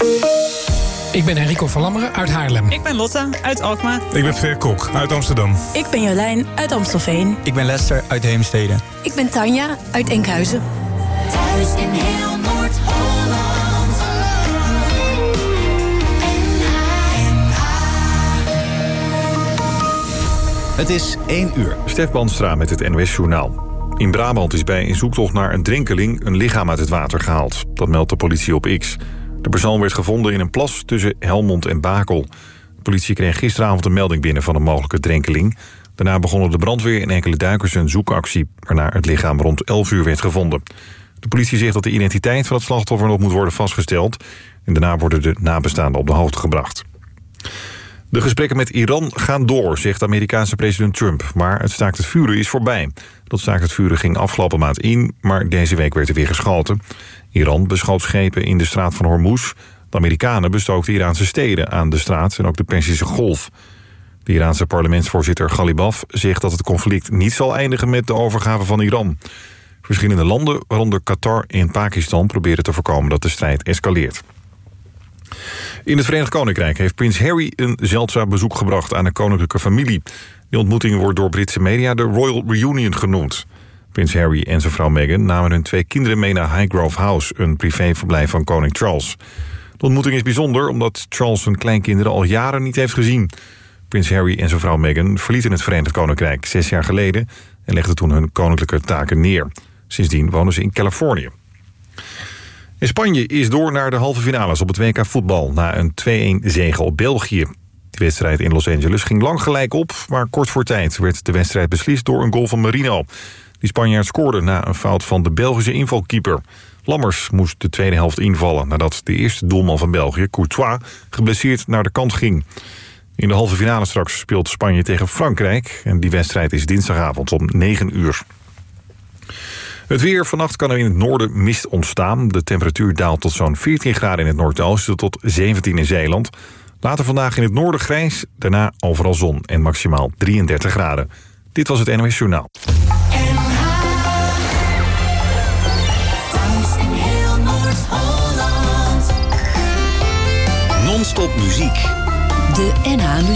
Ik ben Enrico van Lammeren uit Haarlem. Ik ben Lotte uit Alkmaar. Ik ben Ver Kok uit Amsterdam. Ik ben Jolijn uit Amstelveen. Ik ben Lester uit Heemstede. Ik ben Tanja uit Enkhuizen. Thuis in heel Noord-Holland. Het is 1 uur. Stef Bandstra met het NOS-journaal. In Brabant is bij een zoektocht naar een drenkeling een lichaam uit het water gehaald. Dat meldt de politie op X. De persoon werd gevonden in een plas tussen Helmond en Bakel. De politie kreeg gisteravond een melding binnen van een mogelijke drenkeling. Daarna begonnen de brandweer en enkele duikers een zoekactie, waarna het lichaam rond 11 uur werd gevonden. De politie zegt dat de identiteit van het slachtoffer nog moet worden vastgesteld. En daarna worden de nabestaanden op de hoogte gebracht. De gesprekken met Iran gaan door, zegt Amerikaanse president Trump. Maar het staakt het vuren is voorbij. Dat staakt het vuren ging afgelopen maand in, maar deze week werd er weer geschoten. Iran beschoot schepen in de straat van Hormuz. De Amerikanen bestookten Iraanse steden aan de straat en ook de Perzische Golf. De Iraanse parlementsvoorzitter Ghalibaf zegt dat het conflict niet zal eindigen met de overgave van Iran. Verschillende landen, waaronder Qatar en Pakistan, proberen te voorkomen dat de strijd escaleert. In het Verenigd Koninkrijk heeft prins Harry een zeldzaam bezoek gebracht aan de koninklijke familie. Die ontmoeting wordt door Britse media de Royal Reunion genoemd. Prins Harry en zijn vrouw Meghan namen hun 2 kinderen mee naar Highgrove House, een privéverblijf van koning Charles. De ontmoeting is bijzonder omdat Charles zijn kleinkinderen al jaren niet heeft gezien. Prins Harry en zijn vrouw Meghan verlieten het Verenigd Koninkrijk 6 jaar geleden en legden toen hun koninklijke taken neer. Sindsdien wonen ze in Californië. En Spanje is door naar de halve finales op het WK voetbal na een 2-1 zege op België. De wedstrijd in Los Angeles ging lang gelijk op, maar kort voor tijd werd de wedstrijd beslist door een goal van Marino. Die Spanjaard scoorde na een fout van de Belgische invalkeeper. Lammers moest de tweede helft invallen nadat de eerste doelman van België, Courtois, geblesseerd naar de kant ging. In de halve finale straks speelt Spanje tegen Frankrijk en die wedstrijd is dinsdagavond om 9 uur. Het weer. Vannacht kan er in het noorden mist ontstaan. De temperatuur daalt tot zo'n 14 graden in het noordoosten tot 17 in Zeeland. Later vandaag in het noorden grijs, daarna overal zon en maximaal 33 graden. Dit was het NOS Journaal. Non-stop muziek. De NH